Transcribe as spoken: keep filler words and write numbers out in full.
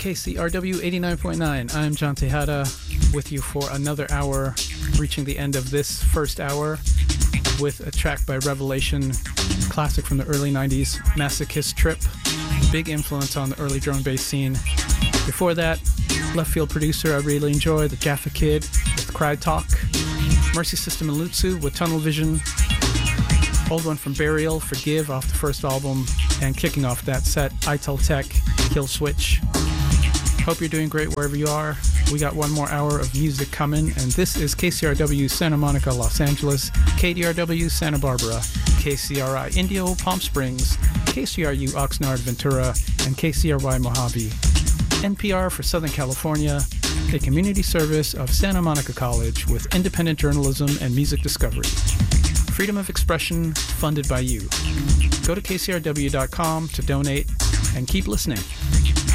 K C R W eighty-nine point nine. I'm John Tejada with you for another hour, reaching the end of this first hour with a track by Revelation, classic from the early nineties, Masochist Trip, big influence on the early drum and bass scene. Before that, left field producer I really enjoy, the Jaffa Kid with Cry Talk, Mercy System and Lutsu with Tunnel Vision, old one from Burial, Forgive off the first album, and kicking off that set, Itel Tech, Kill Switch. Hope you're doing great wherever you are. We got one more hour of music coming, and this is K C R W Santa Monica, Los Angeles, K D R W Santa Barbara, K C R I Indio, Palm Springs, K C R U Oxnard, Ventura, and K C R Y Mojave. N P R for Southern California, a community service of Santa Monica College with independent journalism and music discovery. Freedom of expression funded by you. Go to K C R W dot com to donate and keep listening.